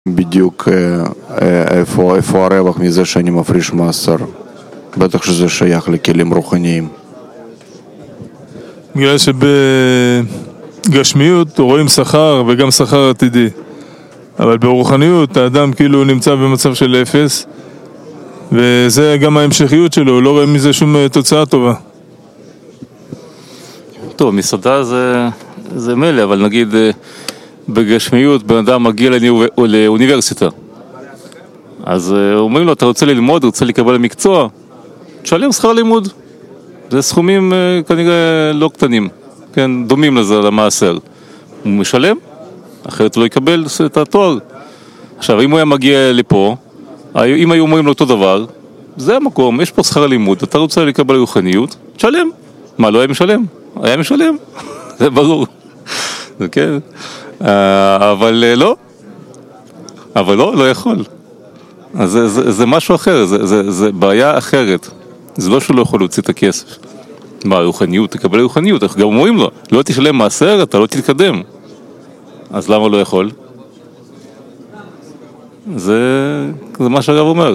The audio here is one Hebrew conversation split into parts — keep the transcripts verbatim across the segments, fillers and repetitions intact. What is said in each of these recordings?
בדיוק איפה, איפה הרווח מזה שאני מפריש מעשר? בטח שזה שייך לכלים רוחניים. בגלל שבגשמיות רואים שכר וגם שכר עתידי, אבל ברוחניות האדם כאילו נמצא במצב של אפס, וזה גם ההמשכיות שלו, הוא לא רואה מזה שום תוצאה טובה. טוב, מסעדה זה, זה מלא, אבל נגיד בגשמיות בן אדם מגיע לאוניב... לאוניברסיטה, אז אומרים לו, אתה רוצה ללמוד, רוצה לקבל מקצוע, תשלם שכר לימוד. זה סכומים כנראה לא קטנים, כן, דומים לזה, למעשר. הוא משלם, אחרת הוא לא יקבל את התואר. עכשיו, אם הוא היה מגיע לפה, אם היו אומרים לו אותו דבר, זה המקום, יש פה שכר לימוד, אתה רוצה לקבל רוחניות, תשלם. מה, לא היה משלם? היה משלם, זה ברור. זה כן, אבל לא, אבל לא, לא יכול. אז זה, זה, זה משהו אחר, זה, זה, זה בעיה אחרת. זה לא שהוא לא יכול להוציא את הכסף. מה, רוחניות, תקבל רוחניות, איך גם אומרים לו, לא תשלם מעשר, אתה לא תתקדם. אז למה לא יכול? זה, זה מה שהרב אומר.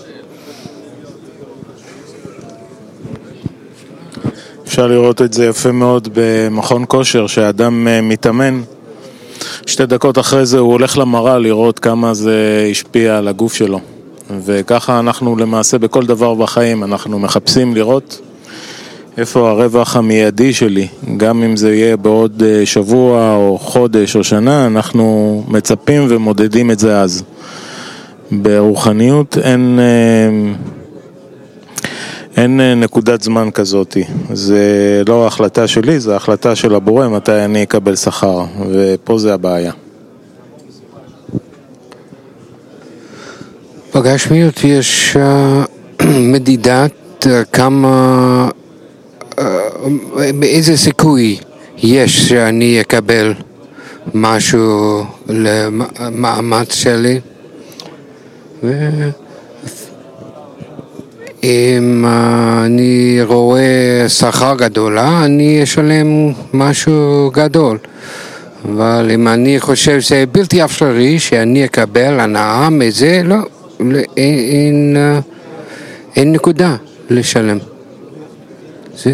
אפשר לראות את זה יפה מאוד במכון כושר, שהאדם מתאמן, שתי דקות אחרי זה הוא הולך למראה לראות כמה זה השפיע על הגוף שלו. וככה אנחנו למעשה בכל דבר בחיים, אנחנו מחפשים לראות איפה הרווח המיידי שלי, גם אם זה יהיה בעוד שבוע או חודש או שנה, אנחנו מצפים ומודדים את זה אז. ברוחניות אין, אין נקודת זמן כזאת, זה לא החלטה שלי, זה החלטה של הבורא מתי אני אקבל שכר, ופה זה הבעיה. בגשמיות יש uh, מדידת uh, כמה, uh, איזה סיכוי יש שאני אקבל משהו למאמץ שלי, ואם uh, אני רואה שכר גדולה, אני אשלם משהו גדול. אבל אם אני חושב שזה בלתי אפשרי שאני אקבל הנאה מזה, לא. אין, אין נקודה לשלם. זה?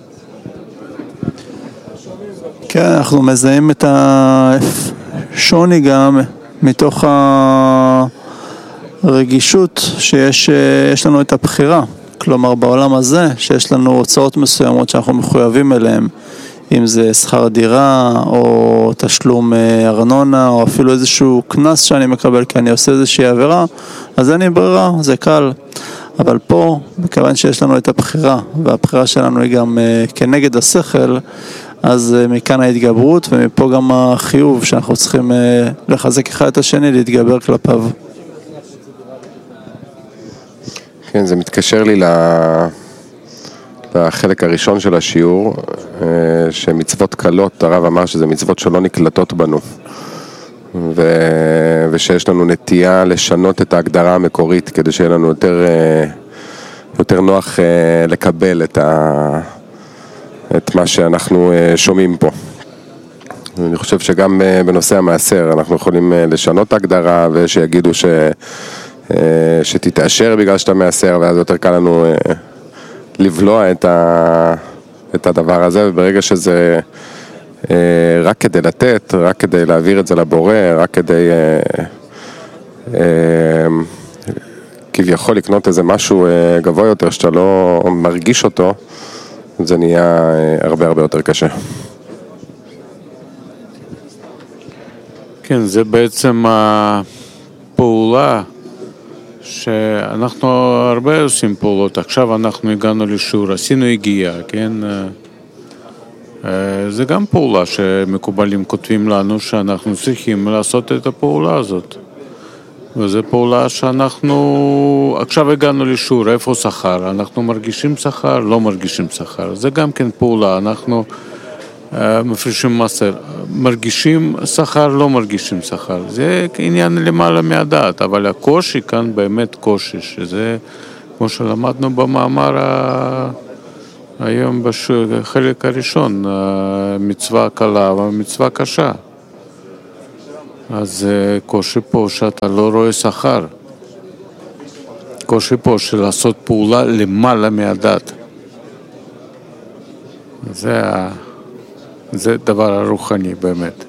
כן, אנחנו מזהים את השוני גם מתוך הרגישות שיש יש לנו את הבחירה. כלומר, בעולם הזה שיש לנו הוצאות מסוימות שאנחנו מחויבים אליהן, אם זה שכר דירה או תשלום ארנונה או אפילו איזשהו כנס שאני מקבל כי אני עושה איזושהי עבירה, אז אין לי ברירה, זה קל. אבל פה, מכיוון שיש לנו את הבחירה, והבחירה שלנו היא גם כנגד השכל, אז מכאן ההתגברות ומפה גם החיוב שאנחנו צריכים לחזק אחד את השני, להתגבר כלפיו. כן, זה מתקשר לי ל... החלק הראשון של השיעור, שמצוות קלות, הרב אמר שזה מצוות שלא נקלטות בנו, ו... ושיש לנו נטייה לשנות את ההגדרה המקורית, כדי שיהיה לנו יותר, יותר נוח לקבל את, ה... את מה שאנחנו שומעים פה. אני חושב שגם בנושא המעשר אנחנו יכולים לשנות את ההגדרה, ושיגידו ש... שתתאשר בגלל שאתה מעשר, ואז יותר קל לנו לבלוע את, ה, את הדבר הזה, וברגע שזה אה, רק כדי לתת, רק כדי להעביר את זה לבורא, רק כדי אה, אה, כביכול לקנות איזה משהו אה, גבוה יותר שאתה לא מרגיש אותו, זה נהיה אה, הרבה הרבה יותר קשה. כן, זה בעצם הפעולה שאנחנו הרבה עושים פעולות. עכשיו אנחנו הגענו לשיעור, עשינו הגיעה, כן? זה גם פעולה שמקובלים כותבים לנו שאנחנו צריכים לעשות את הפעולה הזאת. וזו פעולה שאנחנו עכשיו הגענו לשיעור, איפה שכר? אנחנו מרגישים שכר, לא מרגישים שכר. זה גם כן פעולה, אנחנו מפרישים מסר, מרגישים שכר, לא מרגישים שכר. זה עניין למעלה מהדעת, אבל הקושי כאן באמת קושי, שזה כמו שלמדנו במאמר ה... היום בחלק הראשון, מצווה קלה ומצווה קשה. אז קושי פה שאתה לא רואה שכר. קושי פה של לעשות פעולה למעלה מהדת. זה, זה דבר הרוחני באמת.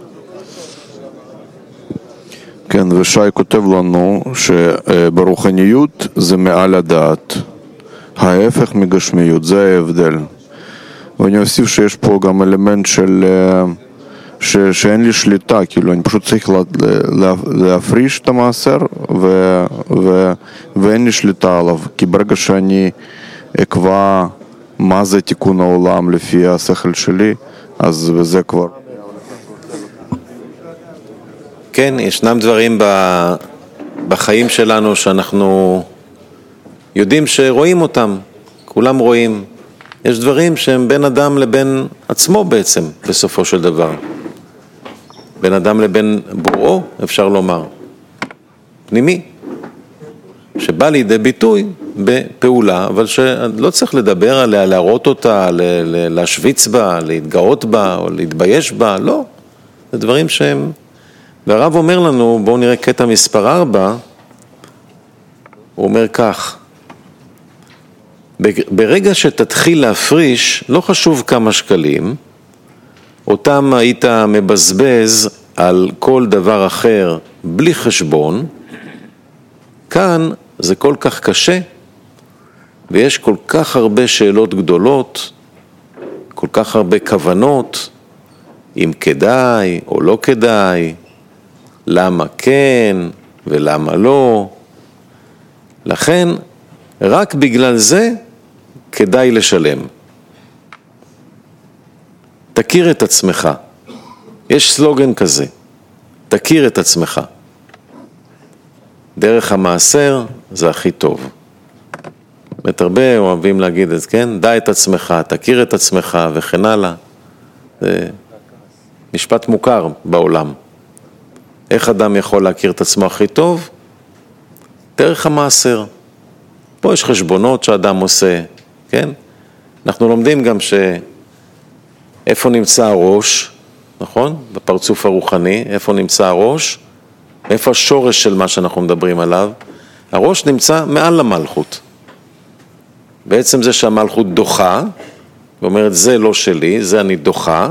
כן, ושי כותב לנו שברוחניות זה מעל הדעת. ההפך מגשמיות, זה ההבדל. ואני אוסיף שיש פה גם אלמנט של... ש, שאין לי שליטה, כאילו אני פשוט צריך לה, לה, להפריש את המעשר ו, ו, ואין לי שליטה עליו, כי ברגע שאני אקבע מה זה תיקון העולם לפי השכל שלי, אז זה כבר... כן, ישנם דברים בחיים שלנו שאנחנו יודעים שרואים אותם, כולם רואים. יש דברים שהם בין אדם לבין עצמו בעצם, בסופו של דבר. בין אדם לבין בוראו, אפשר לומר. פנימי. שבא לידי ביטוי בפעולה, אבל שלא צריך לדבר עליה, להראות אותה, להשוויץ בה, להתגאות בה או להתבייש בה, לא. זה דברים שהם... והרב אומר לנו, בואו נראה קטע מספר ארבע, הוא אומר כך, ברגע שתתחיל להפריש, לא חשוב כמה שקלים, אותם היית מבזבז על כל דבר אחר בלי חשבון, כאן זה כל כך קשה, ויש כל כך הרבה שאלות גדולות, כל כך הרבה כוונות, אם כדאי או לא כדאי, למה כן ולמה לא. לכן, רק בגלל זה כדאי לשלם. תכיר את עצמך. יש סלוגן כזה, תכיר את עצמך. דרך המעשר זה הכי טוב. באמת הרבה אוהבים להגיד את זה, כן? דע את עצמך, תכיר את עצמך וכן הלאה. זה משפט מוכר בעולם. איך אדם יכול להכיר את עצמו הכי טוב? דרך המעשר. פה יש חשבונות שאדם עושה, כן? אנחנו לומדים גם שאיפה נמצא הראש, נכון? בפרצוף הרוחני, איפה נמצא הראש? איפה השורש של מה שאנחנו מדברים עליו? הראש נמצא מעל למלכות. בעצם זה שהמלכות דוחה, ואומרת זה לא שלי, זה אני דוחה,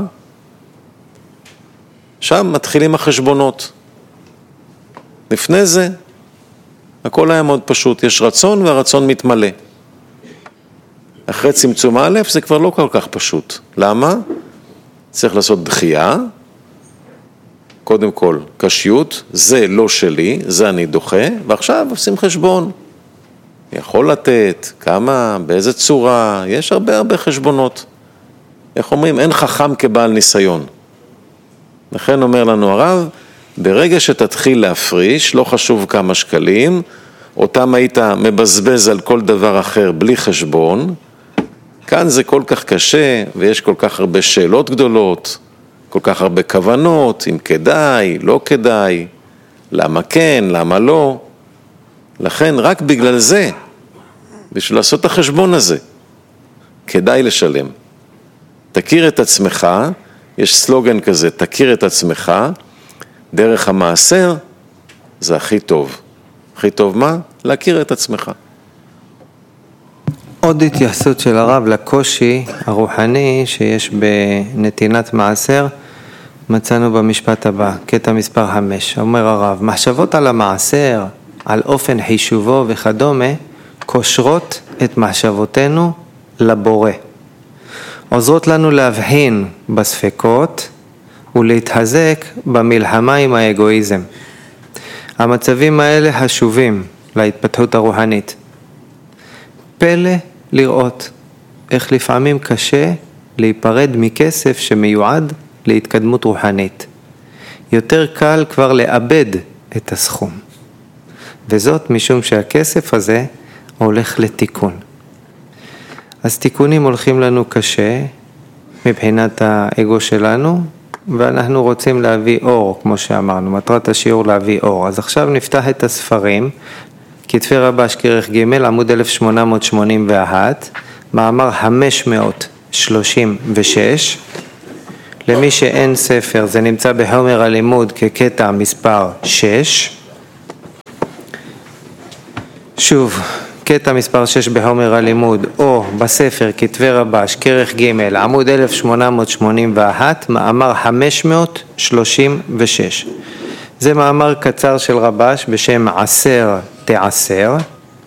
שם מתחילים החשבונות. לפני זה, הכל היה מאוד פשוט, יש רצון והרצון מתמלא. אחרי צמצום א' זה כבר לא כל כך פשוט. למה? צריך לעשות דחייה, קודם כל קשיות, זה לא שלי, זה אני דוחה, ועכשיו עושים חשבון. יכול לתת, כמה, באיזה צורה, יש הרבה הרבה חשבונות. איך אומרים? אין חכם כבעל ניסיון. לכן אומר לנו הרב, ברגע שתתחיל להפריש, לא חשוב כמה שקלים, אותם היית מבזבז על כל דבר אחר בלי חשבון, כאן זה כל כך קשה, ויש כל כך הרבה שאלות גדולות, כל כך הרבה כוונות, אם כדאי, לא כדאי, למה כן, למה לא. לכן רק בגלל זה, בשביל לעשות את החשבון הזה, כדאי לשלם. תכיר את עצמך, יש סלוגן כזה, תכיר את עצמך, דרך המעשר זה הכי טוב. הכי טוב מה? להכיר את עצמך. עוד התייחסות של הרב לקושי הרוחני שיש בנתינת מעשר, מצאנו במשפט הבא, קטע מספר חמש. אומר הרב, מחשבות על המעשר, על אופן חישובו וכדומה, קושרות את מחשבותינו לבורא. עוזרות לנו להבחין בספקות ולהתחזק במלחמה עם האגואיזם. המצבים האלה חשובים להתפתחות הרוחנית. פלא לראות איך לפעמים קשה להיפרד מכסף שמיועד להתקדמות רוחנית. יותר קל כבר לאבד את הסכום. וזאת משום שהכסף הזה הולך לתיקון. אז תיקונים הולכים לנו קשה מבחינת האגו שלנו, ואנחנו רוצים להביא אור, כמו שאמרנו, מטרת השיעור להביא אור. אז עכשיו נפתח את הספרים, כתבי רבש כרך ג' עמוד אלף שמונה מאות שמונים ואחת, מאמר חמש מאות שלושים ושש, למי שאין ספר, זה נמצא בחומר הלימוד כקטע מספר שש. שוב, קטע מספר שש בחומר הלימוד, או בספר כתבי רבש, כרך ג' עמוד אלף שמונה מאות שמונים ואחת, מאמר חמש מאות שלושים ושש. זה מאמר קצר של רבש בשם עשר תעשר.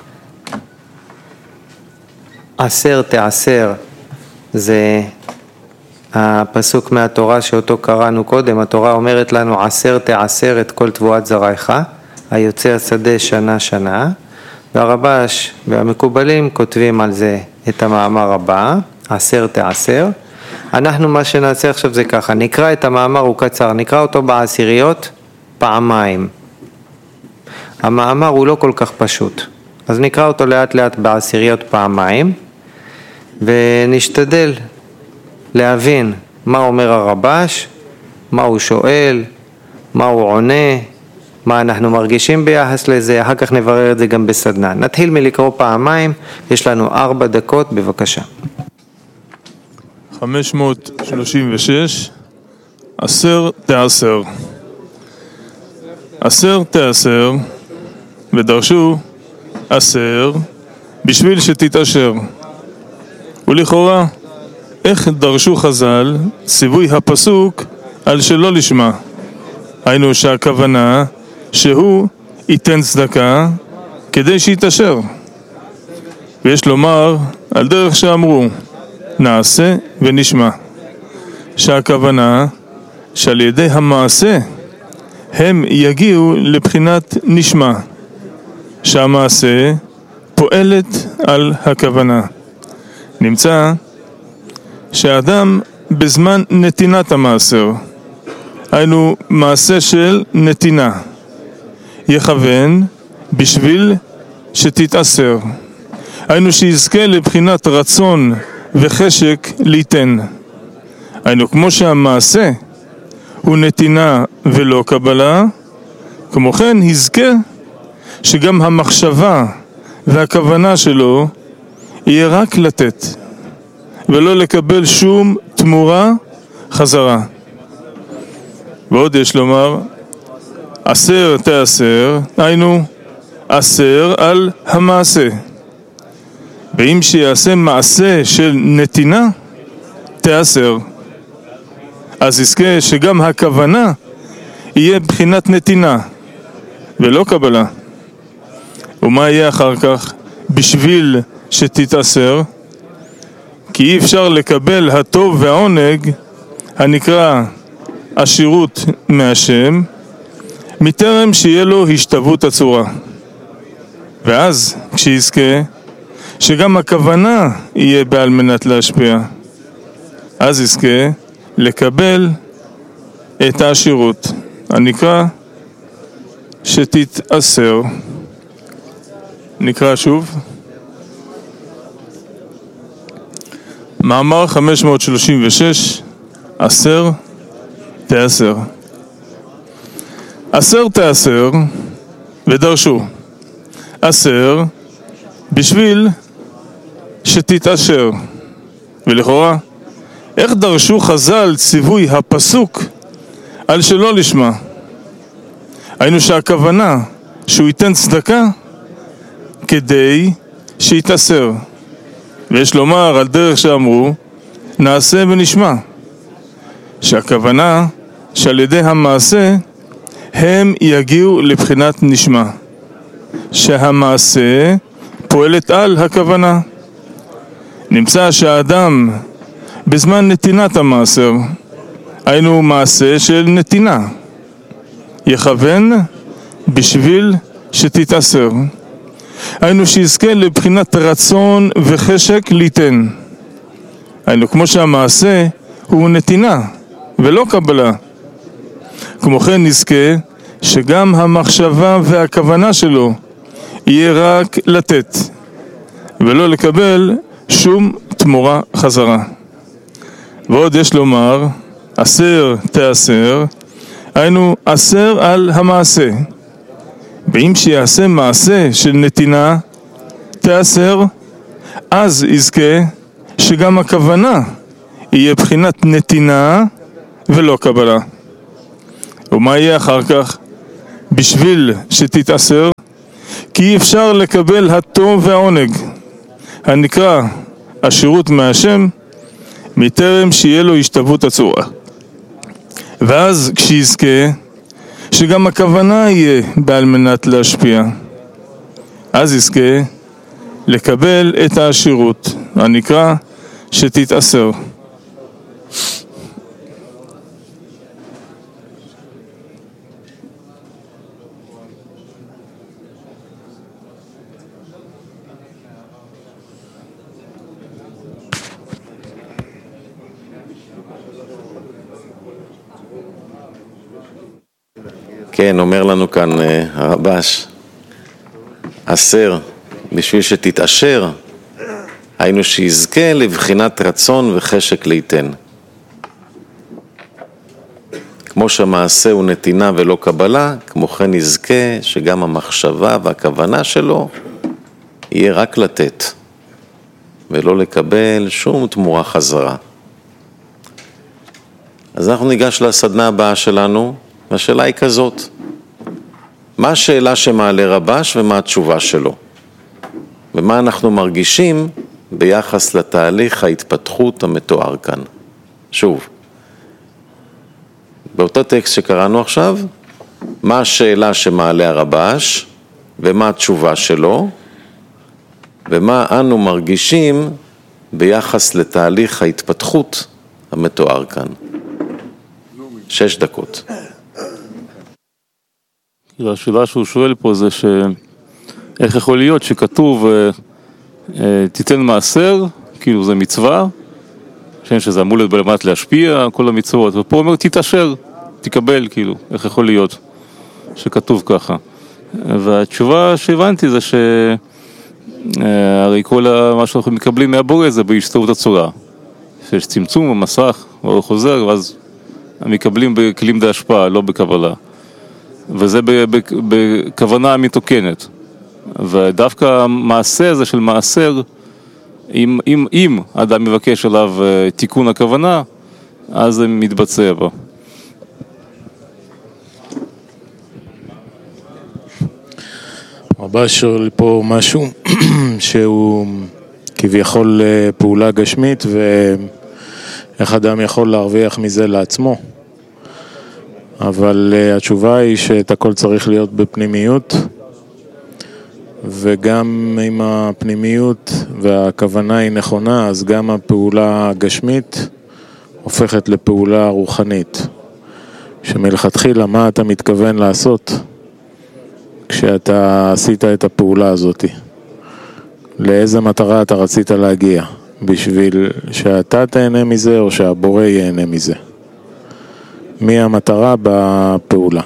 עשר תעשר זה הפסוק מהתורה שאותו קראנו קודם. התורה אומרת לנו עשר תעשר את כל תבואת זרעך, היוצא שדה שנה שנה. והרבש והמקובלים כותבים על זה את המאמר הבא, עשר תעשר. אנחנו מה שנעשה עכשיו זה ככה, נקרא את המאמר, הוא קצר, נקרא אותו בעשיריות פעמיים. המאמר הוא לא כל כך פשוט, אז נקרא אותו לאט לאט בעשיריות פעמיים, ונשתדל להבין מה אומר הרבש, מה הוא שואל, מה הוא עונה, מה אנחנו מרגישים ביחס לזה, אחר כך נברר את זה גם בסדנה. נתחיל מלקרוא פעמיים, יש לנו ארבע דקות, בבקשה. חמש מאות שלושים ושש, עשר תעשר. עשר תעשר, ודרשו עשר, בשביל שתתעשר. ולכאורה, איך דרשו חז"ל ציווי הפסוק על שלא לשמה? היינו שהכוונה שהוא ייתן צדקה כדי שיתעשר. ויש לומר על דרך שאמרו נעשה ונשמע, שהכוונה שעל ידי המעשה הם יגיעו לבחינת נשמע, שהמעשה פועלת על הכוונה. נמצא שהאדם בזמן נתינת המעשר, היינו מעשה של נתינה, יכוון בשביל שתתעשר, היינו שיזכה לבחינת רצון וחשק ליתן. היינו כמו שהמעשה הוא נתינה ולא קבלה, כמו כן יזכה שגם המחשבה והכוונה שלו יהיה רק לתת ולא לקבל שום תמורה חזרה. ועוד יש לומר עשר תעשר, היינו עשר על המעשה, ואם שיעשה מעשה של נתינה תעשר, אז יזכה שגם הכוונה יהיה בחינת נתינה ולא קבלה. ומה יהיה אחר כך? בשביל שתתעשר, כי אי אפשר לקבל הטוב והעונג הנקרא עשירות מהשם מטרם שיהיה לו השתוות הצורה. ואז כשיזכה שגם הכוונה יהיה בעל מנת להשפיע, אז יזכה לקבל את העשירות הנקרא שתתעשר. נקרא שוב מאמר חמש מאות שלושים ושש, עשר תעשר. עשר תעשר, ודרשו עשר בשביל שתתעשר. ולכאורה, איך דרשו חז"ל ציווי הפסוק על שלא לשמה? היינו שהכוונה שהוא ייתן צדקה כדי שיתעשר. ויש לומר על דרך שאמרו נעשה ונשמע, שהכוונה שעל ידי המעשה הם יגיעו לבחינת נשמע, שהמעשה פועלת על הכוונה. נמצא שהאדם בזמן נתינת המעשר, היינו מעשה של נתינה, יכוון בשביל שתתעשר, היינו שיזכה לבחינת רצון וחשק ליתן. היינו כמו שהמעשה הוא נתינה ולא קבלה, כמו כן נזכה שגם המחשבה והכוונה שלו יהיה רק לתת ולא לקבל שום תמורה חזרה. ועוד יש לומר עשר תעשר, היינו עשר על המעשה, ואם שיעשה מעשה של נתינה תעשר, אז יזכה שגם הכוונה יהיה בחינת נתינה ולא קבלה. ומה יהיה אחר כך? בשביל שתתאסר, כי אי אפשר לקבל הטוב והעונג, הנקרא השירות מהשם, מטרם שיהיה לו השתוות הצורה. ואז כשיזכה, שגם הכוונה יהיה בעל מנת להשפיע, אז יזכה לקבל את השירות, הנקרא שתתאסר. כן, אומר לנו כאן הרבש, אסר בשביל שתתאשר, היינו שיזכה לבחינת רצון וחשק ליתן. כמו שהמעשה הוא נתינה ולא קבלה, כמו כן יזכה שגם המחשבה והכוונה שלו יהיה רק לתת, ולא לקבל שום תמורה חזרה. אז אנחנו ניגש לסדנה הבאה שלנו, והשאלה היא כזאת, מה השאלה שמעלה רבש ומה התשובה שלו? ומה אנחנו מרגישים ביחס לתהליך ההתפתחות המתואר כאן? שוב, באותו טקסט שקראנו עכשיו, מה השאלה שמעלה הרבש ומה התשובה שלו, ומה אנו מרגישים ביחס לתהליך ההתפתחות המתואר כאן. שש דקות. השאלה שהוא שואל פה זה שאיך יכול להיות שכתוב תיתן מעשר, כאילו זה מצווה, שזה אמור להיות בלמד להשפיע, כל המצוות, ופה הוא אומר תתאשר, תקבל, כאילו, איך יכול להיות שכתוב ככה. והתשובה שהבנתי זה שהרי כל מה שאנחנו מקבלים מהבורא זה בהשתוות הצורה, שיש צמצום במסך, הוא חוזר, ואז מקבלים בכלים דה השפעה, לא בקבלה. וזה בכוונה מתוקנת. ודווקא המעשה הזה של מעשר, אם, אם, אם אדם מבקש עליו תיקון הכוונה, אז זה מתבצע בו. רבה שואל פה משהו שהוא כביכול פעולה גשמית, ואיך אדם יכול להרוויח מזה לעצמו. אבל התשובה היא שאת הכל צריך להיות בפנימיות, וגם אם הפנימיות והכוונה היא נכונה, אז גם הפעולה הגשמית הופכת לפעולה רוחנית. שמלכתחילה מה אתה מתכוון לעשות כשאתה עשית את הפעולה הזאת? לאיזה מטרה אתה רצית להגיע? בשביל שאתה תהנה מזה או שהבורא ייהנה מזה? מי המטרה בפעולה?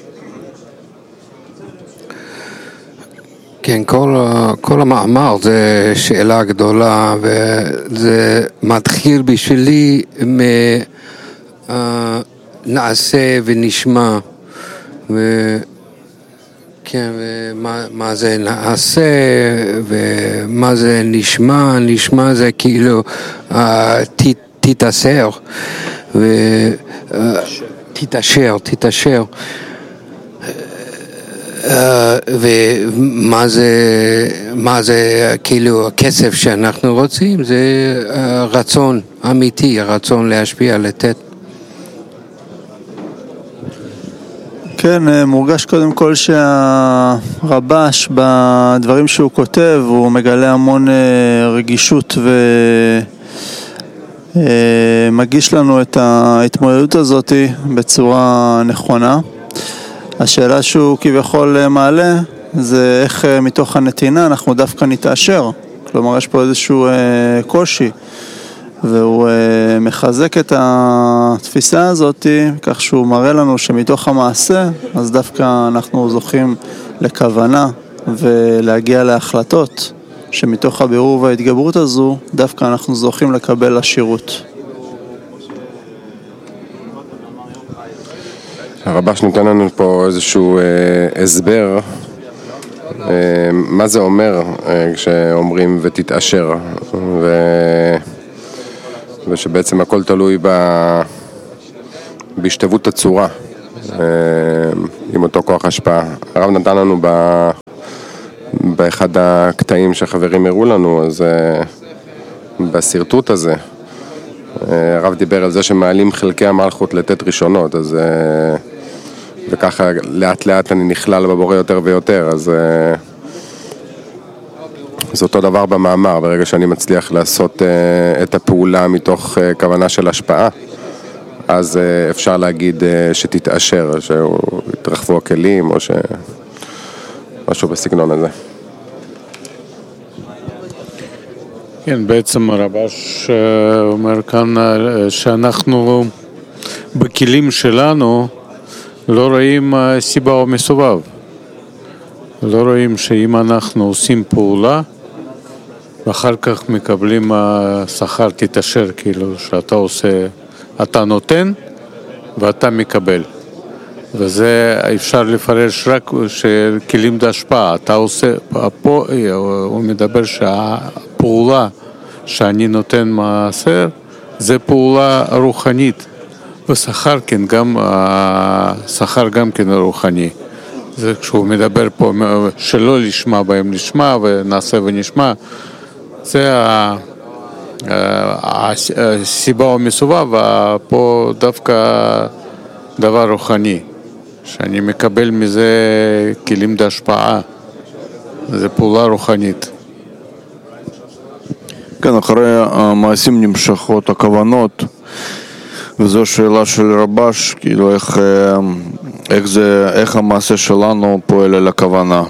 כן, כל, כל המאמר זה שאלה גדולה, וזה מתחיל בשבילי מנעשה ונשמע, ו... כן, ומה מה זה נעשה ומה זה נשמע, נשמע זה כאילו תתאשר ותתאשר, תתאשר. ומה זה, מה זה כאילו הכסף שאנחנו רוצים? זה רצון אמיתי, הרצון להשפיע, לתת. כן, מורגש קודם כל שהרבש בדברים שהוא כותב, הוא מגלה המון רגישות ומגיש לנו את ההתמודדות הזאת בצורה נכונה. השאלה שהוא כביכול מעלה זה איך מתוך הנתינה אנחנו דווקא נתאשר. כלומר יש פה איזשהו קושי, והוא מחזק את התפיסה הזאת כך שהוא מראה לנו שמתוך המעשה אז דווקא אנחנו זוכים לכוונה ולהגיע להחלטות, שמתוך הבירור וההתגברות הזו דווקא אנחנו זוכים לקבל לשירות. הרבש נותן לנו פה איזשהו אה, הסבר אה, מה זה אומר אה, כשאומרים ותתאשר, ו... ושבעצם הכל תלוי ב... בהשתוות הצורה, עם אותו כוח השפעה. הרב נתן לנו ב... באחד הקטעים שהחברים הראו לנו, אז בסרטוט הזה, הרב דיבר על זה שמעלים חלקי המלכות לתת ראשונות, אז וככה לאט לאט אני נכלל בבורא יותר ויותר, אז זה אותו דבר במאמר, ברגע שאני מצליח לעשות את הפעולה מתוך כוונה של השפעה, אז אפשר להגיד שתתאשר, שיתרחבו הכלים או שמשהו בסגנון הזה. כן, בעצם הרבש אומר כאן שאנחנו בכלים שלנו לא רואים סיבה או מסובב. לא רואים שאם אנחנו עושים פעולה ואחר כך מקבלים שכר תתאשר, כאילו שאתה עושה, אתה נותן ואתה מקבל. וזה אפשר לפרש רק שכלים בהשפעה. אתה עושה, פה הוא מדבר שהפעולה שאני נותן מעשר זה פעולה רוחנית. ושכר כן, גם, שכר גם כן רוחני. זה כשהוא מדבר פה שלא לשמה בהם לשמה ונעשה ונשמע, זה הסיבה המסובב, פה דווקא דבר רוחני, שאני מקבל מזה כלים להשפעה, זה פעולה רוחנית. כן, אחרי המעשים נמשכות הכוונות, וזו שאלה של רבש, כאילו איך, איך, זה, איך המעשה שלנו פועל על הכוונה.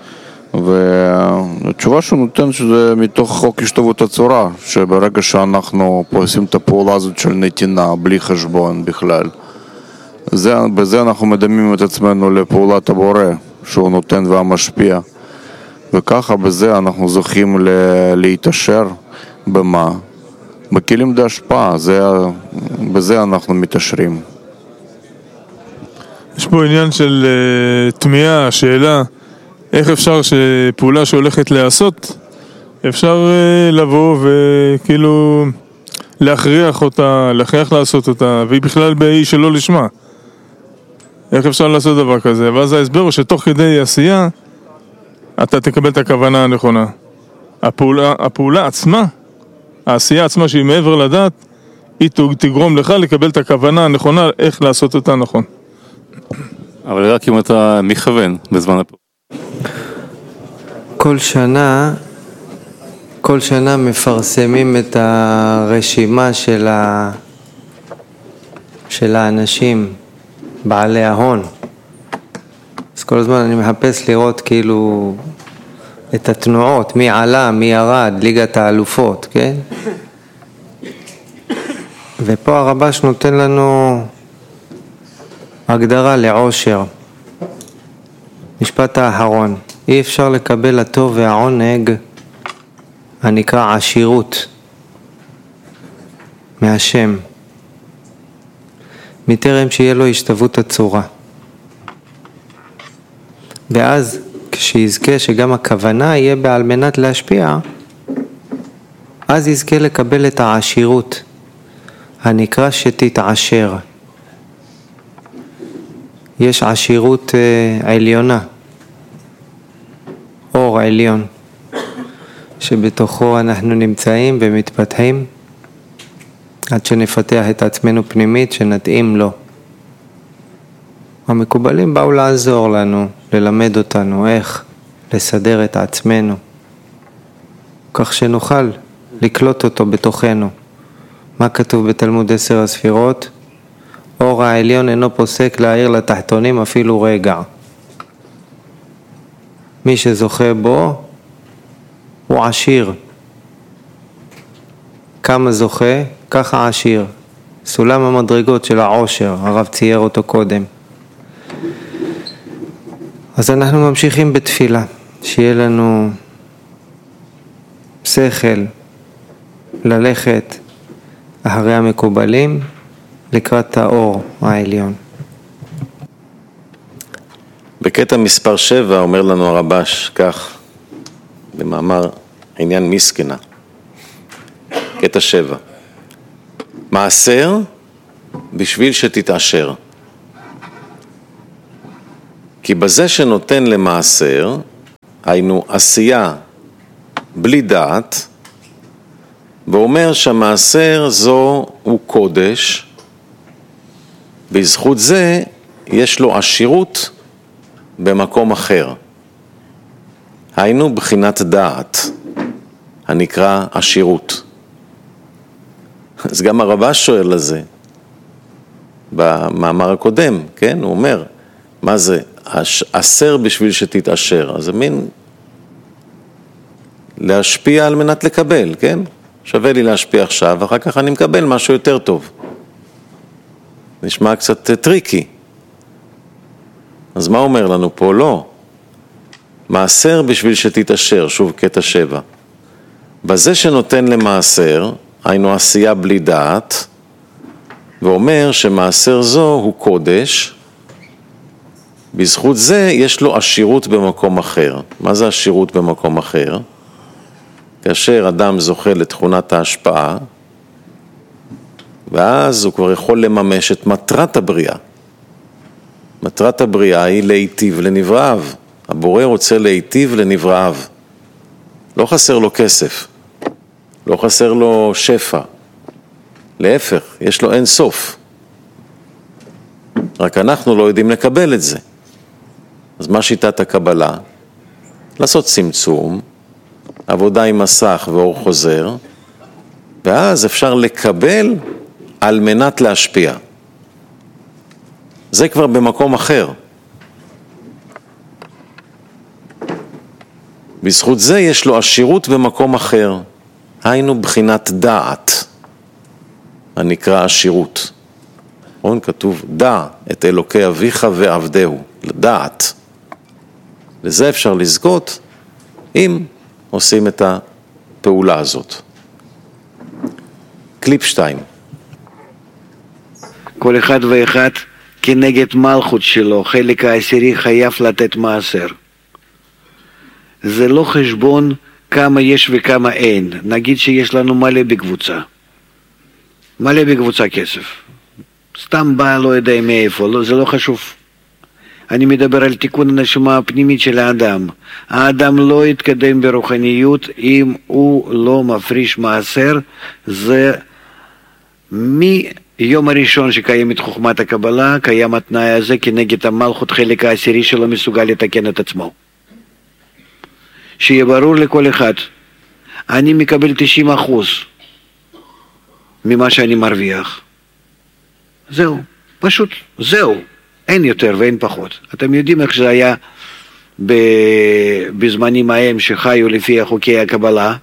והתשובה שהוא נותן שזה מתוך חוק השתוות הצורה, שברגע שאנחנו פה עושים את הפעולה הזאת של נתינה, בלי חשבון בכלל, זה, בזה אנחנו מדמים את עצמנו לפעולת הבורא, שהוא נותן והמשפיע. וככה בזה אנחנו זוכים ל- להתאשר במה? בכלים להשפעה, זה, בזה אנחנו מתאשרים. יש פה עניין של uh, תמיהה, שאלה, איך אפשר שפעולה שהולכת לעשות, אפשר uh, לבוא וכאילו להכריח אותה, להכריח לעשות אותה, והיא בכלל באי שלא לשמה. איך אפשר לעשות דבר כזה? ואז ההסבר הוא שתוך כדי עשייה, אתה תקבל את הכוונה הנכונה. הפעולה, הפעולה עצמה, העשייה עצמה שהיא מעבר לדעת, היא תגרום לך לקבל את הכוונה הנכונה, איך לעשות אותה נכון. אבל רק אם אתה מכוון בזמן הפעולה. כל שנה, כל שנה מפרסמים את הרשימה של, ה... של האנשים, בעלי ההון. אז כל הזמן אני מחפש לראות כאילו את התנועות, מי עלה, מי ירד, ליגת האלופות, כן? ופה הרבש נותן לנו הגדרה לעושר. משפט האחרון, אי אפשר לקבל הטוב והעונג הנקרא עשירות מהשם, מטרם שיהיה לו השתוות הצורה. ואז כשיזכה שגם הכוונה יהיה בעל מנת להשפיע, אז יזכה לקבל את העשירות הנקרא שתתעשר. יש עשירות uh, עליונה, אור עליון, שבתוכו אנחנו נמצאים ומתפתחים עד שנפתח את עצמנו פנימית שנתאים לו. המקובלים באו לעזור לנו, ללמד אותנו איך לסדר את עצמנו, כך שנוכל לקלוט אותו בתוכנו. מה כתוב בתלמוד עשר הספירות? אור העליון אינו פוסק להאיר לתחתונים אפילו רגע. מי שזוכה בו הוא עשיר. כמה זוכה, ככה עשיר. סולם המדרגות של העושר, הרב צייר אותו קודם. אז אנחנו ממשיכים בתפילה, שיהיה לנו שכל ללכת אחרי המקובלים לקראת האור העליון. בקטע מספר שבע אומר לנו הרבש כך, במאמר עניין מסכנה, קטע שבע. מעשר בשביל שתתעשר. כי בזה שנותן למעשר, היינו עשייה בלי דעת, ואומר שהמעשר זו הוא קודש, בזכות זה יש לו עשירות במקום אחר. היינו בחינת דעת, הנקרא עשירות. אז גם הרב"ש שואל לזה, במאמר הקודם, כן? הוא אומר, מה זה? עשר בשביל שתתעשר. אז זה מין להשפיע על מנת לקבל, כן? שווה לי להשפיע עכשיו, ואחר כך אני מקבל משהו יותר טוב. נשמע קצת טריקי. אז מה אומר לנו פה? לא. מעשר בשביל שתתעשר, שוב קטע שבע. בזה שנותן למעשר, היינו עשייה בלי דעת, ואומר שמעשר זו הוא קודש, בזכות זה יש לו עשירות במקום אחר. מה זה עשירות במקום אחר? כאשר אדם זוכה לתכונת ההשפעה, ואז הוא כבר יכול לממש את מטרת הבריאה. מטרת הבריאה היא להיטיב לנבראיו. הבורא רוצה להיטיב לנבראיו. לא חסר לו כסף, לא חסר לו שפע. להפך, יש לו אין סוף. רק אנחנו לא יודעים לקבל את זה. אז מה שיטת הקבלה? לעשות צמצום, עבודה עם מסך ואור חוזר, ואז אפשר לקבל על מנת להשפיע. זה כבר במקום אחר. בזכות זה יש לו עשירות במקום אחר. היינו בחינת דעת, הנקרא עשירות. נכון? כתוב, דע את אלוקי אביך ועבדהו, לדעת. לזה אפשר לזכות אם עושים את הפעולה הזאת. קליפ שתיים. כל אחד ואחד כנגד מלכות שלו, חלק העשירי חייב לתת מעשר. זה לא חשבון כמה יש וכמה אין. נגיד שיש לנו מלא בקבוצה. מלא בקבוצה כסף. סתם בא, לא יודע מאיפה, לא, זה לא חשוב. אני מדבר על תיקון הנשמה הפנימית של האדם. האדם לא יתקדם ברוחניות אם הוא לא מפריש מעשר. זה מיום הראשון שקיים את חוכמת הקבלה, קיים התנאי הזה כנגד המלכות חלק העשירי שלו מסוגל לתקן את עצמו. שיהיה ברור לכל אחד, אני מקבל תשעים אחוז ממה שאני מרוויח. זהו, פשוט זהו, אין יותר ואין פחות. אתם יודעים איך זה היה בזמנים ההם שחיו לפי חוקי הקבלה.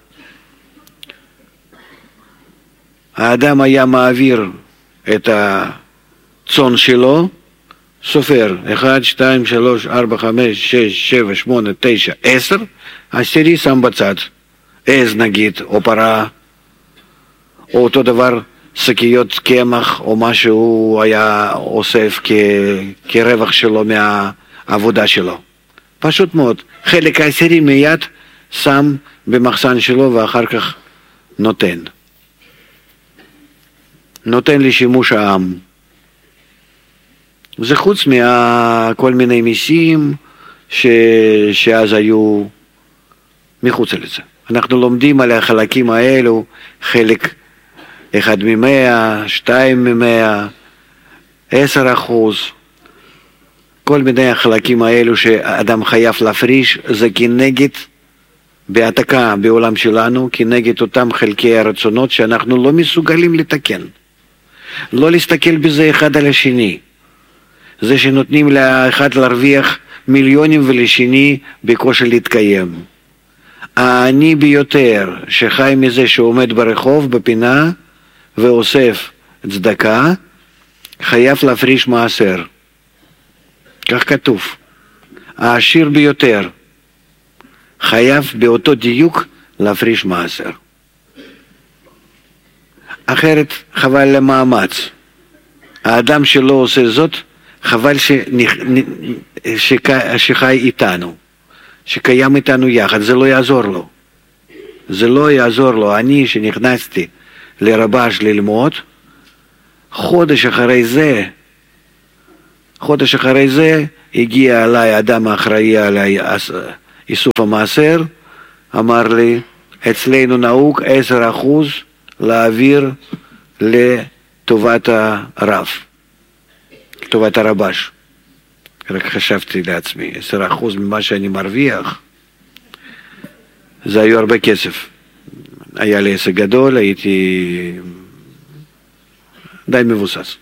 האדם היה מעביר את הצאן שלו, סופר, אחד, שתיים, שלוש, ארבע, חמש, שש, שבע, שמונה, תשע, עשר, עשירי שם בצד, עז נגיד, או פרה, או אותו דבר, שקיות קמח, או מה שהוא היה אוסף כ... כרווח שלו מהעבודה שלו. פשוט מאוד, חלק העשירי מיד שם במחסן שלו ואחר כך נותן. נותן לשימוש העם. זה חוץ מכל מיני מיסים ש... שאז היו מחוץ לזה. אנחנו לומדים על החלקים האלו, חלק אחד ממאה, שתיים ממאה, עשר אחוז. כל מיני החלקים האלו שאדם חייב להפריש, זה כנגד, בהעתקה בעולם שלנו, כנגד אותם חלקי הרצונות שאנחנו לא מסוגלים לתקן. לא להסתכל בזה אחד על השני. זה שנותנים לאחד להרוויח מיליונים ולשני בקושי להתקיים. העני ביותר שחי מזה שעומד ברחוב, בפינה, ואוסף צדקה, חייב להפריש מעשר. כך כתוב. העשיר ביותר חייב באותו דיוק להפריש מעשר. אחרת חבל למאמץ. האדם שלא עושה זאת, חבל שנכ... שק... שחי איתנו, שקיים איתנו יחד, זה לא יעזור לו. זה לא יעזור לו. אני שנכנסתי לרבש ללמוד, חודש אחרי זה, חודש אחרי זה, הגיע אליי אדם האחראי על איסוף המעשר, אמר לי, אצלנו נהוג עשר אחוז להעביר לטובת הרב, לטובת הרבש. רק חשבתי לעצמי, עשר אחוז ממה שאני מרוויח, זה היו הרבה כסף. היה לי עסק גדול, הייתי די מבוסס.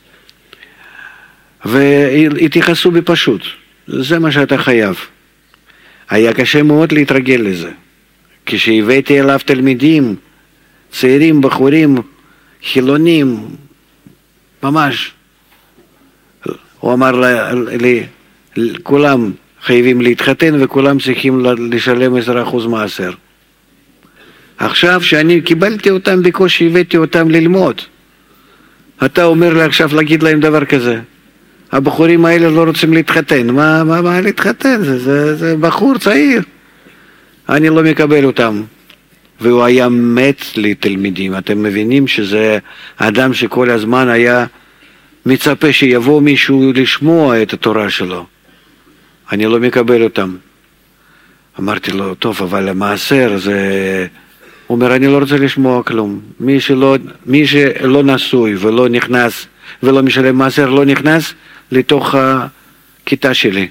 והתייחסו בי פשוט, זה מה שאתה חייב. היה קשה מאוד להתרגל לזה. כשהבאתי אליו תלמידים, צעירים, בחורים, חילונים, ממש, הוא אמר לי, כולם חייבים להתחתן וכולם צריכים לשלם עשרה אחוז מעשר. עכשיו שאני קיבלתי אותם, בקושי הבאתי אותם ללמוד. אתה אומר לי עכשיו להגיד להם דבר כזה. הבחורים האלה לא רוצים להתחתן. מה, מה, מה להתחתן? זה, זה, זה בחור צעיר. אני לא מקבל אותם. והוא היה מת לתלמידים. אתם מבינים שזה אדם שכל הזמן היה מצפה שיבוא מישהו לשמוע את התורה שלו. אני לא מקבל אותם. אמרתי לו, טוב, אבל המעשר זה... הוא אומר, אני לא רוצה לשמוע כלום. מי שלא, מי שלא נשוי ולא נכנס, ולא משלם מעשר, לא נכנס לתוך הכיתה שלי.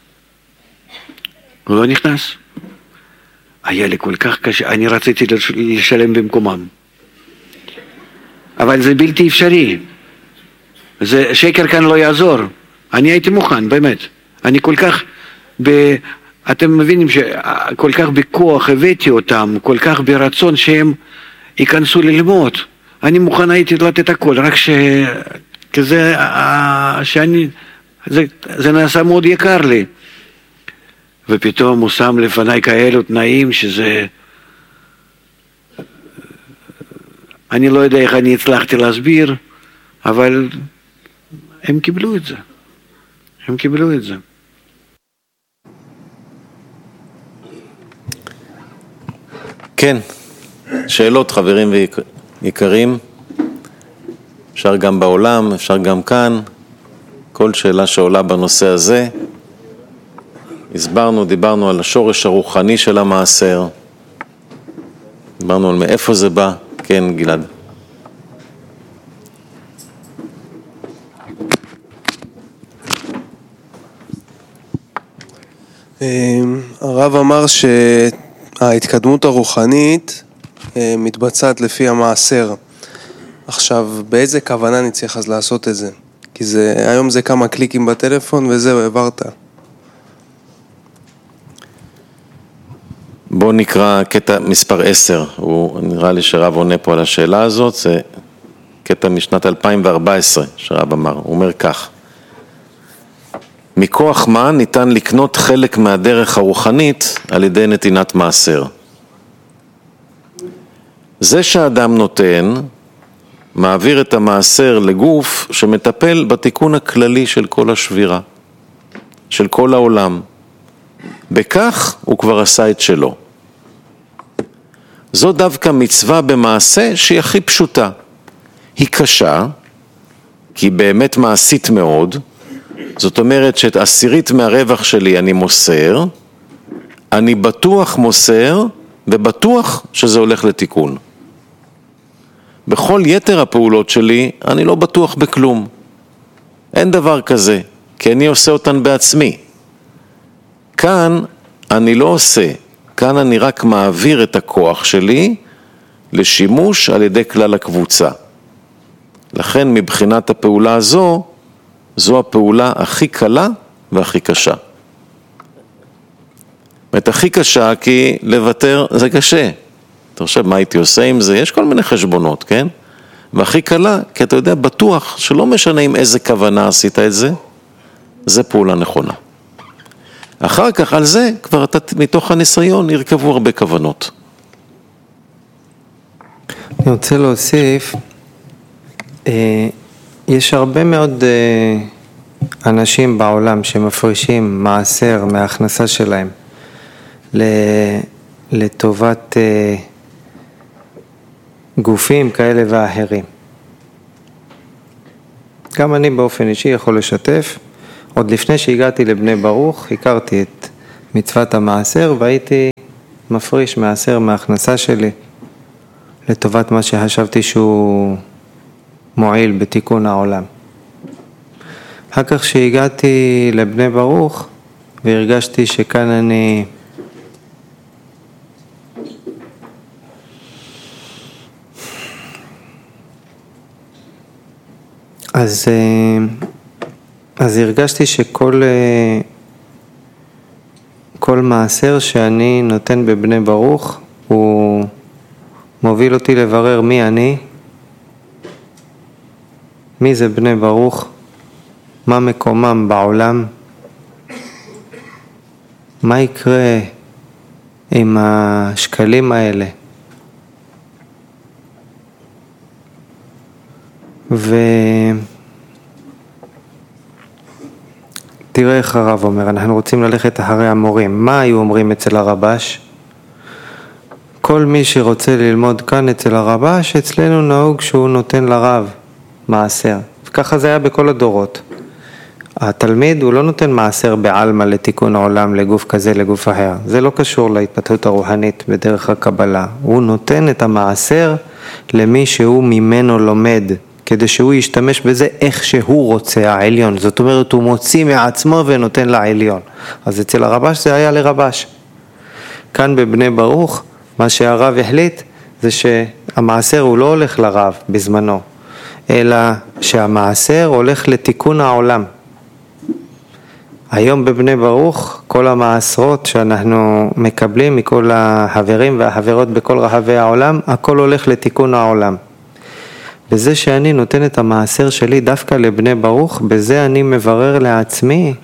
הוא לא נכנס. היה לי כל כך קשה, אני רציתי לשלם במקומם. אבל זה בלתי אפשרי. זה, שקר כאן לא יעזור. אני הייתי מוכן, באמת. אני כל כך, ב, אתם מבינים שכל כך בכוח הבאתי אותם, כל כך ברצון שהם ייכנסו ללמוד. אני מוכן הייתי לתת הכל, רק ש... כזה, שאני, זה, זה נעשה מאוד יקר לי. ופתאום הוא שם לפניי כאלו תנאים שזה... אני לא יודע איך אני הצלחתי להסביר, אבל הם קיבלו את זה. הם קיבלו את זה. כן, שאלות חברים ויקרים, אפשר גם בעולם, אפשר גם כאן, כל שאלה שעולה בנושא הזה. הסברנו, דיברנו על השורש הרוחני של המעשר, דיברנו על מאיפה זה בא. כן, גלעד. הרב אמר שההתקדמות הרוחנית מתבצעת לפי המעשר. עכשיו, באיזה כוונה אני צריך אז לעשות את זה? כי זה, היום זה כמה קליקים בטלפון וזהו, העברת. בואו נקרא קטע מספר עשר, הוא נראה לי שרב עונה פה על השאלה הזאת, זה קטע משנת אלפיים וארבע עשרה שרב אמר, הוא אומר כך: מכוח מה ניתן לקנות חלק מהדרך הרוחנית על ידי נתינת מעשר? זה שהאדם נותן, מעביר את המעשר לגוף שמטפל בתיקון הכללי של כל השבירה, של כל העולם. בכך הוא כבר עשה את שלו. זו דווקא מצווה במעשה שהיא הכי פשוטה. היא קשה, כי היא באמת מעשית מאוד. זאת אומרת שאת עשירית מהרווח שלי אני מוסר, אני בטוח מוסר ובטוח שזה הולך לתיקון. בכל יתר הפעולות שלי אני לא בטוח בכלום. אין דבר כזה, כי אני עושה אותן בעצמי. כאן אני לא עושה, כאן אני רק מעביר את הכוח שלי לשימוש על ידי כלל הקבוצה. לכן מבחינת הפעולה הזו, זו הפעולה הכי קלה והכי קשה. זאת הכי קשה כי לוותר זה קשה. אתה חושב מה הייתי עושה עם זה? יש כל מיני חשבונות, כן? והכי קלה, כי אתה יודע בטוח שלא משנה עם איזה כוונה עשית את זה, זה פעולה נכונה. אחר כך על זה כבר אתה, מתוך הניסיון ירכבו הרבה כוונות. אני רוצה להוסיף, יש הרבה מאוד אנשים בעולם שמפרישים מעשר מההכנסה שלהם לטובת גופים כאלה ואחרים. גם אני באופן אישי יכול לשתף. עוד לפני שהגעתי לבני ברוך, הכרתי את מצוות המעשר, והייתי מפריש מעשר מההכנסה שלי, לטובת מה שחשבתי שהוא מועיל בתיקון העולם. אחר כך שהגעתי לבני ברוך, והרגשתי שכאן אני אז, אז הרגשתי שכל כל מעשר שאני נותן בבני ברוך הוא מוביל אותי לברר מי אני, מי זה בני ברוך, מה מקומם בעולם, מה יקרה עם השקלים האלה. ותראה איך הרב אומר, אנחנו רוצים ללכת אחרי המורים. מה היו אומרים אצל הרבש? כל מי שרוצה ללמוד כאן אצל הרבש, אצלנו נהוג שהוא נותן לרב מעשר. וככה זה היה בכל הדורות. התלמיד הוא לא נותן מעשר בעלמא לתיקון העולם, לגוף כזה, לגוף אחר. זה לא קשור להתפתחות הרוחנית בדרך הקבלה. הוא נותן את המעשר למי שהוא ממנו לומד, כדי שהוא ישתמש בזה איך שהוא רוצה, העליון. זאת אומרת, הוא מוציא מעצמו ונותן לעליון. אז אצל הרבש זה היה לרבש. כאן בבני ברוך, מה שהרב החליט, זה שהמעשר הוא לא הולך לרב בזמנו, אלא שהמעשר הולך לתיקון העולם. היום בבני ברוך, כל המעשרות שאנחנו מקבלים מכל החברים והחברות בכל רחבי העולם, הכל הולך לתיקון העולם. בזה שאני נותן את המעשר שלי דווקא לבני ברוך, בזה אני מברר לעצמי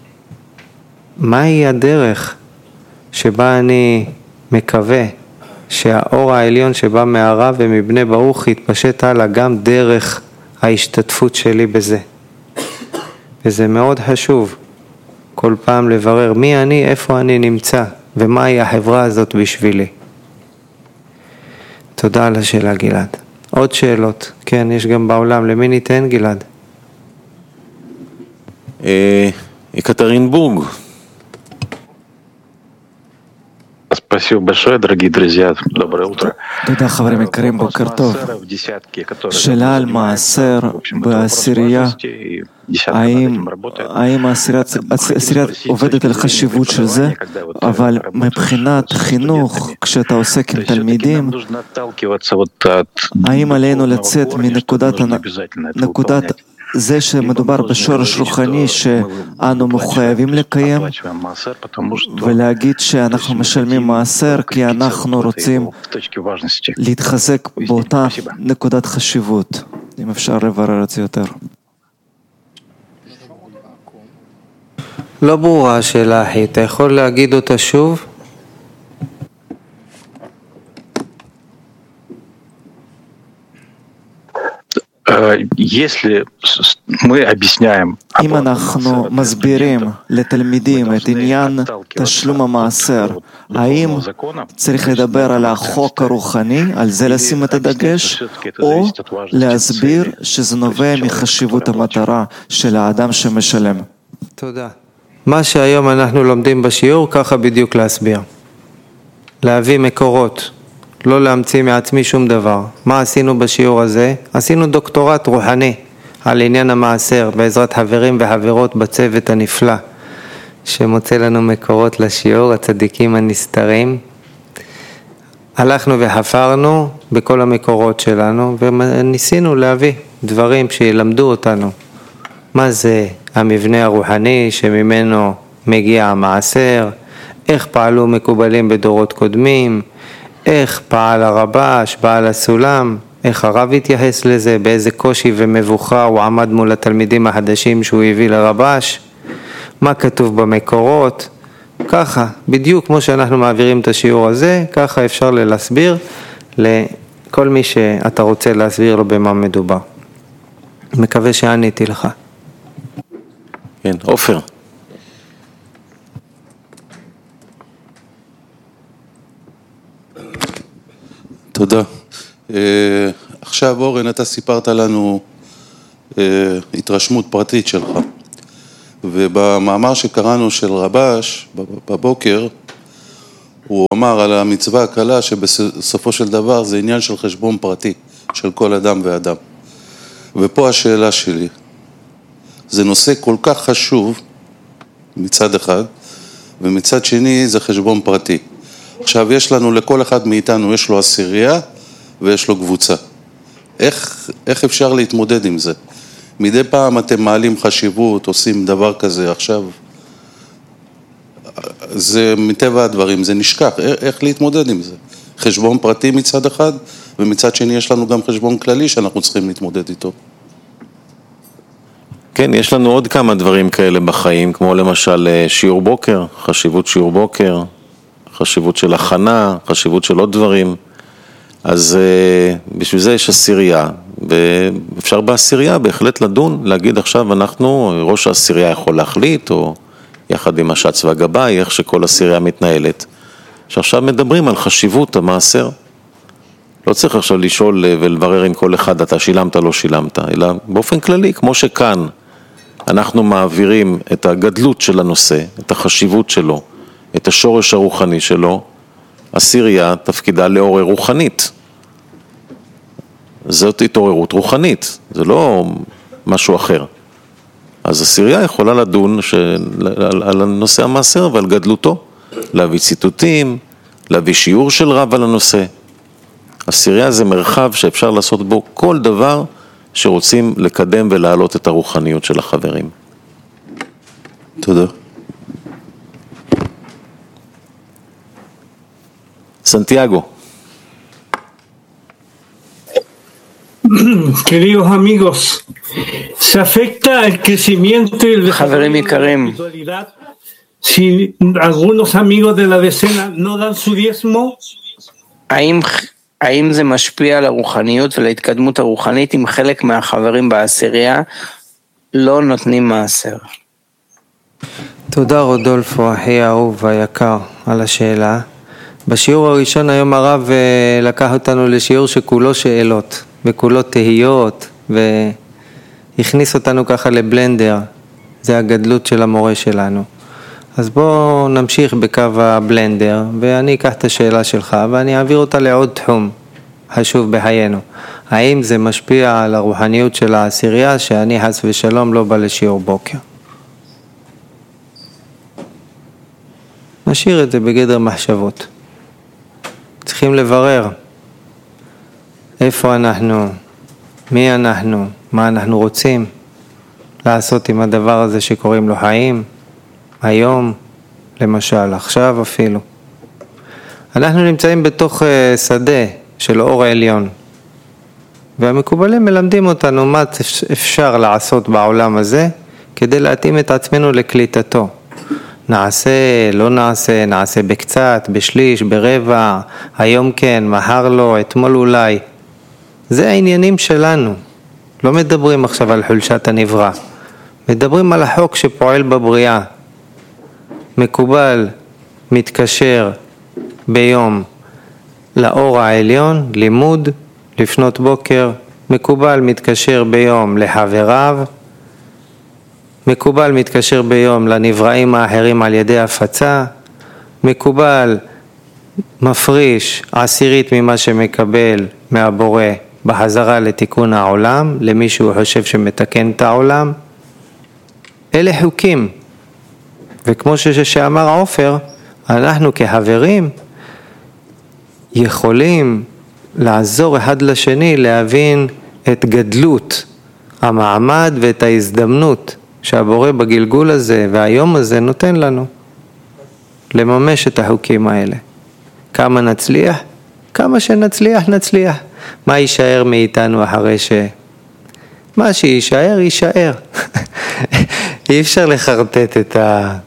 מהי הדרך שבה אני מקווה שהאור העליון שבא מהרב ומבני ברוך יתפשט הלאה גם דרך ההשתתפות שלי בזה. וזה מאוד חשוב כל פעם לברר מי אני, איפה אני נמצא ומהי החברה הזאת בשבילי. תודה על השאלה גלעד. עוד שאלות? כן, יש גם בעולם. למי ניתן גלעד? יקטרינבורג. Спасибо большое, дорогие друзья. Доброе утро. תודה חברים יקרים, בוקר טוב. שאלה על מעשר בעשירייה, האם העשירייה עובדת על חשיבות של זה, אבל מבחינת חינוך, כשאתה עוסק עם תלמידים, האם עלינו לצאת מנקודת זה שמדובר בשורש רוחני שאנו מחויבים לקיים ולהגיד שאנחנו משלמים מעשר כי אנחנו רוצים להתחזק באותה נקודת חשיבות. אם אפשר לברר את זה יותר. לא ברורה השאלה אחי, אתה יכול להגיד אותה שוב? אם אנחנו מסבירים לתלמידים את עניין תשלום המעשר, האם צריך לדבר על החוק הרוחני, על זה לשים את הדגש, או להסביר שזה נובע מחשיבות המטרה של האדם שמשלם? תודה. מה שהיום אנחנו לומדים בשיעור, ככה בדיוק להסביר. להביא מקורות. לא להמציא מעצמי שום דבר. מה עשינו בשיעור הזה? עשינו דוקטורט רוחני על עניין המעשר בעזרת חברים וחברות בצוות הנפלא שמוצא לנו מקורות לשיעור, הצדיקים הנסתרים. הלכנו וחפרנו בכל המקורות שלנו וניסינו להביא דברים שילמדו אותנו. מה זה המבנה הרוחני שממנו מגיע המעשר, איך פעלו מקובלים בדורות קודמים, איך פעל הרבש, בעל הסולם, איך הרב התייחס לזה, באיזה קושי ומבוכה הוא עמד מול התלמידים החדשים שהוא הביא לרבש, מה כתוב במקורות, ככה, בדיוק כמו שאנחנו מעבירים את השיעור הזה, ככה אפשר להסביר לכל מי שאתה רוצה להסביר לו במה מדובר. מקווה שעניתי לך. כן, עופר. תודה. עכשיו אורן, אתה סיפרת לנו התרשמות פרטית שלך. ובמאמר שקראנו של רבש בבוקר, הוא אמר על המצווה הקלה שבסופו של דבר זה עניין של חשבון פרטי של כל אדם ואדם. ופה השאלה שלי, זה נושא כל כך חשוב מצד אחד, ומצד שני זה חשבון פרטי. עכשיו יש לנו, לכל אחד מאיתנו יש לו עשירייה ויש לו קבוצה. איך, איך אפשר להתמודד עם זה? מדי פעם אתם מעלים חשיבות, עושים דבר כזה, עכשיו זה מטבע הדברים, זה נשכח, איך להתמודד עם זה? חשבון פרטי מצד אחד, ומצד שני יש לנו גם חשבון כללי שאנחנו צריכים להתמודד איתו. כן, יש לנו עוד כמה דברים כאלה בחיים, כמו למשל שיעור בוקר, חשיבות שיעור בוקר, חשיבות של הכנה, חשיבות של עוד דברים. אז בשביל זה יש עשירייה, ואפשר בעשירייה בהחלט לדון, להגיד עכשיו אנחנו, ראש העשירייה יכול להחליט, או יחד עם השץ והגבאי, איך שכל עשירייה מתנהלת, שעכשיו מדברים על חשיבות המעשר. לא צריך עכשיו לשאול ולברר עם כל אחד, אתה שילמת, לא שילמת, אלא באופן כללי, כמו שכאן, אנחנו מעבירים את הגדלות של הנושא, את החשיבות שלו, את השורש הרוחני שלו, עשירייה תפקידה לעורר רוחנית. זאת התעוררות רוחנית, זה לא משהו אחר. אז עשירייה יכולה לדון של, על, על הנושא המעשר ועל גדלותו, להביא ציטוטים, להביא שיעור של רב על הנושא. עשירייה זה מרחב שאפשר לעשות בו כל דבר שרוצים לקדם ולהעלות את הרוחניות של החברים. תודה. סנטיאגו. Queridos amigos, ¿se afecta el crecimiento y el desarrollo de la espiritualidad si algunos amigos de la decena no dan su diezmo? האם, האם זה משפיע על הרוחניות ולהתקדמות הרוחנית אם חלק מהחברים בעשירייה לא נותנים מעשר? תודה רודולפו, אחי האהוב והיקר, על השאלה. בשיעור הראשון היום הרב לקח אותנו לשיעור שכולו שאלות וכולו תהיות, והכניס אותנו ככה לבלנדר, זה הגדלות של המורה שלנו. אז בואו נמשיך בקו הבלנדר, ואני אקח את השאלה שלך ואני אעביר אותה לעוד תחום חשוב בחיינו. האם זה משפיע על הרוחניות של העשירייה שאני חס ושלום לא בא לשיעור בוקר? נשאיר את זה בגדר מחשבות. צריכים לברר איפה אנחנו, מי אנחנו, מה אנחנו רוצים לעשות עם הדבר הזה שקוראים לו חיים, היום, למשל, עכשיו אפילו. אנחנו נמצאים בתוך שדה של אור העליון, והמקובלים מלמדים אותנו מה אפשר לעשות בעולם הזה כדי להתאים את עצמנו לקליטתו. נעשה, לא נעשה, נעשה בקצת, בשליש, ברבע, היום כן, מחר לא, אתמול אולי. זה העניינים שלנו. לא מדברים עכשיו על חולשת הנברא. מדברים על החוק שפועל בבריאה. מקובל, מתקשר ביום לאור העליון, לימוד, לפנות בוקר. מקובל, מתקשר ביום לחבריו. מקובל מתקשר ביום לנבראים האחרים על ידי הפצה, מקובל מפריש עשירית ממה שמקבל מהבורא בחזרה לתיקון העולם, למי שהוא חושב שמתקן את העולם. אלה חוקים, וכמו שאמר עופר, אנחנו כחברים יכולים לעזור אחד לשני להבין את גדלות המעמד ואת ההזדמנות שהבורא בגלגול הזה והיום הזה נותן לנו לממש את החוקים האלה. כמה נצליח? כמה שנצליח נצליח. מה יישאר מאיתנו אחרי ש... מה שישאר יישאר. אי אפשר לחרטט את ה...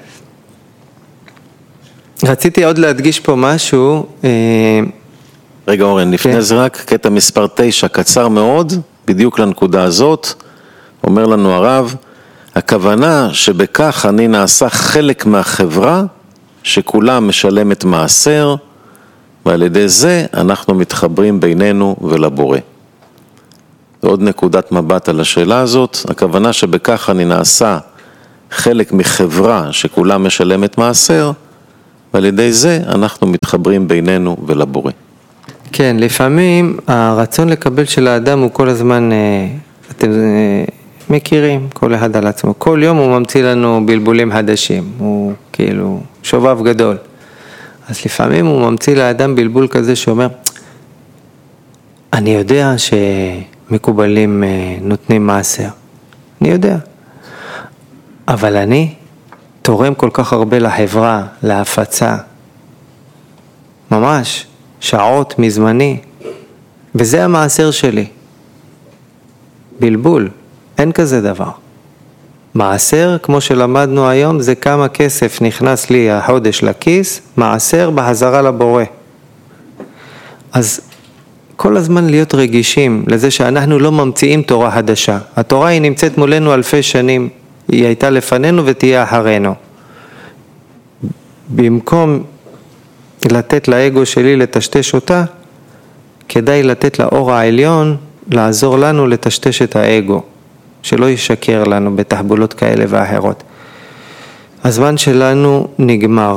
רציתי עוד להדגיש פה משהו. רגע אורן, לפני כן. זה רק קטע מספר תשע, קצר מאוד, בדיוק לנקודה הזאת, אומר לנו הרב, הכוונה שבכך אני נעשה חלק מהחברה שכולה משלמת מעשר, ועל ידי זה אנחנו מתחברים בינינו ולבורא. ועוד נקודת מבט על השאלה הזאת. הכוונה שבכך אני נעשה חלק מחברה שכולה משלמת מעשר, ועל ידי זה אנחנו מתחברים בינינו ולבורא. כן, לפעמים הרצון לקבל של האדם הוא כל הזמן, אתם מכירים, כל אחד על עצמו. כל יום הוא ממציא לנו בלבולים חדשים, הוא כאילו שובב גדול. אז לפעמים הוא ממציא לאדם בלבול כזה שאומר, אני יודע שמקובלים נותנים מעשר, אני יודע, אבל אני תורם כל כך הרבה לחברה, להפצה, ממש, שעות מזמני, וזה המעשר שלי. בלבול, אין כזה דבר. מעשר, כמו שלמדנו היום, זה כמה כסף נכנס לי החודש לכיס, מעשר בחזרה לבורא. אז כל הזמן להיות רגישים לזה שאנחנו לא ממציאים תורה חדשה. התורה היא נמצאת מולנו אלפי שנים, היא הייתה לפנינו ותהיה אחרינו. במקום לתת לאגו שלי לטשטש אותה, כדאי לתת לאור העליון לעזור לנו לטשטש את האגו, שלא ישקר לנו בתחבולות כאלה ואחרות. הזמן שלנו נגמר.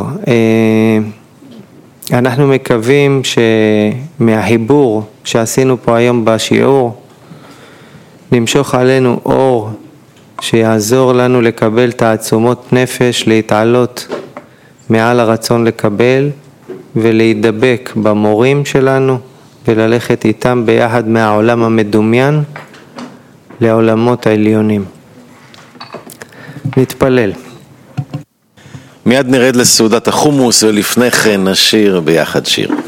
אנחנו מקווים שמהחיבור שעשינו פה היום בשיעור, נמשוך עלינו אור שיעזור לנו לקבל תעצומות נפש, להתעלות מעל הרצון לקבל ולהידבק במורים שלנו וללכת איתם ביחד מהעולם המדומיין לעולמות העליונים. נתפלל. מיד נרד לסעודת החומוס ולפני כן נשיר ביחד שיר.